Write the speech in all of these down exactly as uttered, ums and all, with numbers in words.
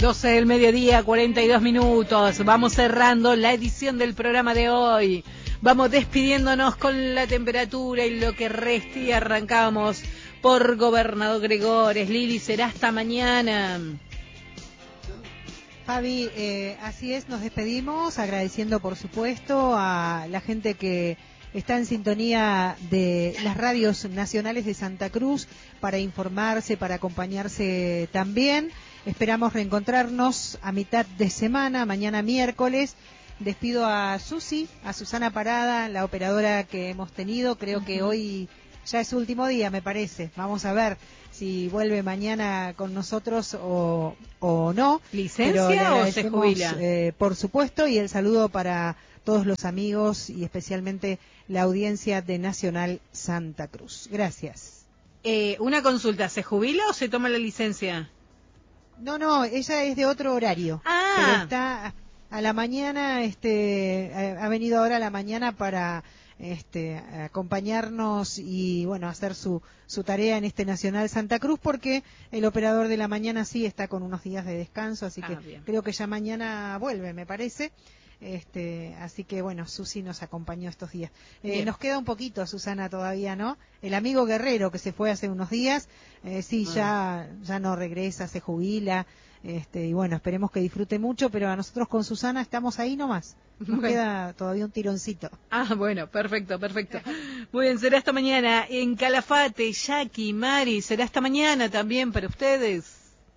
doce del mediodía, cuarenta y dos minutos. Vamos cerrando la edición del programa de hoy. Vamos despidiéndonos con la temperatura y lo que reste y arrancamos por Gobernador Gregores. Lili, será hasta mañana. Fabi, eh, así es, nos despedimos agradeciendo por supuesto a la gente que está en sintonía de las radios nacionales de Santa Cruz para informarse, para acompañarse también. Esperamos reencontrarnos a mitad de semana, mañana miércoles. Despido a Susi, a Susana Parada, la operadora que hemos tenido. Creo uh-huh. que hoy ya es su último día, me parece. Vamos a ver si vuelve mañana con nosotros o, o no. ¿Licencia o se jubila? Eh, por supuesto, y el saludo para todos los amigos y especialmente la audiencia de Nacional Santa Cruz. Gracias. Eh, una consulta, ¿se jubila o se toma la licencia? No, no, ella es de otro horario. Ah. Pero está a la mañana, este, ha venido ahora a la mañana para este, acompañarnos y bueno, hacer su, su tarea en este Nacional Santa Cruz, porque el operador de la mañana sí está con unos días de descanso, así que ah, creo que ya mañana vuelve, me parece. Este, así que bueno, Susi nos acompañó estos días. Eh, nos queda un poquito, Susana, todavía, ¿no? El amigo Guerrero que se fue hace unos días, eh, sí, ah. ya, ya no regresa, se jubila. Este, y bueno, esperemos que disfrute mucho, pero a nosotros con Susana estamos ahí nomás. Nos bueno. queda todavía un tironcito. Ah, bueno, perfecto, perfecto. Muy bien, será hasta mañana en Calafate, Jackie, Mari, será hasta mañana también para ustedes.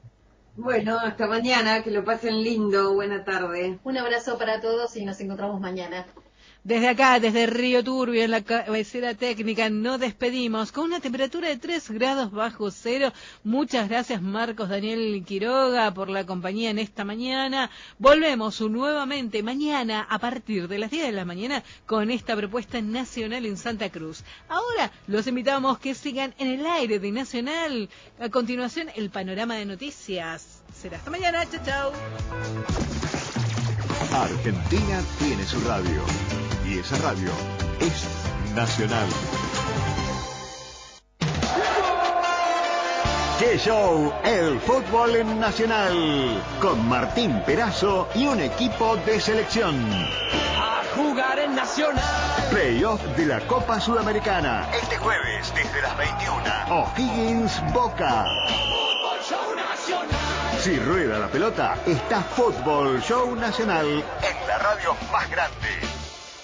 Bueno, hasta mañana, que lo pasen lindo, buena tarde. Un abrazo para todos y nos encontramos mañana. Desde acá, desde Río Turbio, en la cabecera técnica, nos despedimos con una temperatura de tres grados bajo cero. Muchas gracias, Marcos Daniel Quiroga, por la compañía en esta mañana. Volvemos nuevamente mañana a partir de las diez de la mañana con esta propuesta nacional en Santa Cruz. Ahora los invitamos que sigan en el aire de Nacional. A continuación, el panorama de noticias. Será hasta mañana. Chao, chao. Argentina tiene su radio. Y esa radio es Nacional. ¡Qué show! El fútbol en Nacional. Con Martín Perazo y un equipo de selección. A jugar en Nacional. Playoff de la Copa Sudamericana. Este jueves desde las veintiuna. O'Higgins Boca. Fútbol Show Nacional. Si rueda la pelota, está Fútbol Show Nacional en la radio más grande.